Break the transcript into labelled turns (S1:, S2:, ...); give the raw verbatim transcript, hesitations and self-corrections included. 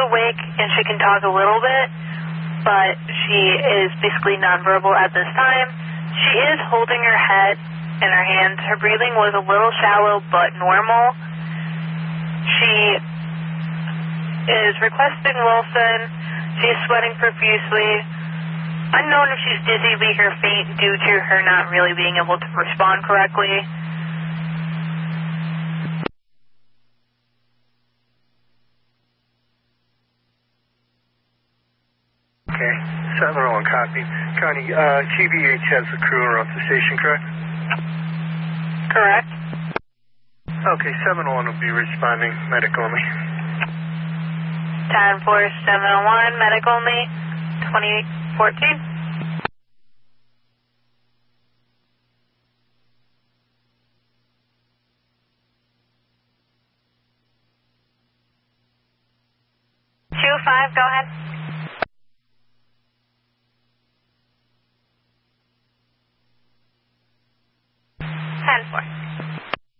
S1: awake and she can talk a little bit, but she is basically nonverbal at this time. She is holding her head in her hands. Her breathing was a little shallow but normal. She is requesting Wilson. She's sweating profusely. Unknown if she's dizzy, weak, or faint due to her not really being able to respond correctly.
S2: Okay, seven oh one copy. Connie, uh, G B H has the crew around the station, correct?
S1: Correct.
S2: Okay, seven oh one will be responding, medic only.
S1: ten four seven oh one, medic only, twenty fourteen. two five, go ahead.